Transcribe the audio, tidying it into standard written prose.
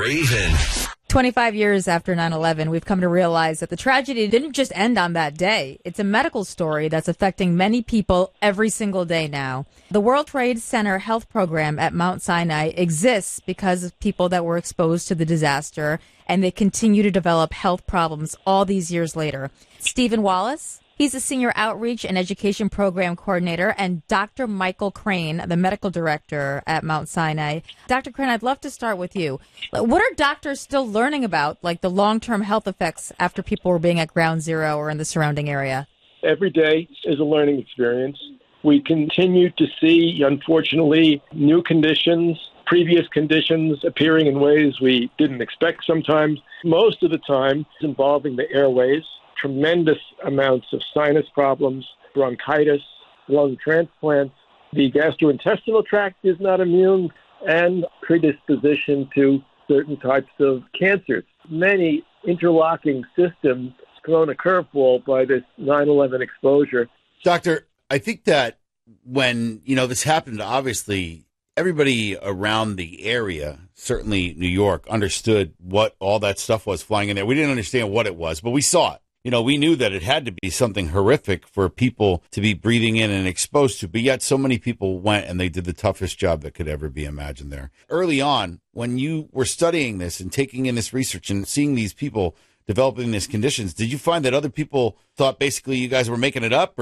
Raven. 25 years after 9/11, we've come to realize that the tragedy didn't just end on that day. It's a medical story that's affecting many people every single day now. The World Trade Center health program at Mount Sinai exists because of people that were exposed to the disaster, and they continue to develop health problems all these years later. Stephen Wallace, he's a senior outreach and education program coordinator, and Dr. Michael Crane, the medical director at Mount Sinai. Dr. Crane, I'd love to start with you. What are doctors still learning about, like the long-term health effects after people were being at ground zero or in the surrounding area? Every day is a learning experience. We continue to see, unfortunately, new conditions, previous conditions appearing in ways we didn't expect sometimes, most of the time involving the airways. Tremendous amounts of sinus problems, bronchitis, lung transplants. The gastrointestinal tract is not immune, and predisposition to certain types of cancers. Many interlocking systems thrown a curveball by this 9/11 exposure. Doctor, I think that when, this happened, obviously, everybody around the area, certainly New York, understood what all that stuff was flying in there. We didn't understand what it was, but we saw it. We knew that it had to be something horrific for people to be breathing in and exposed to, but yet so many people went and they did the toughest job that could ever be imagined there. Early on, when you were studying this and taking in this research and seeing these people developing these conditions, did you find that other people thought basically you guys were making it up?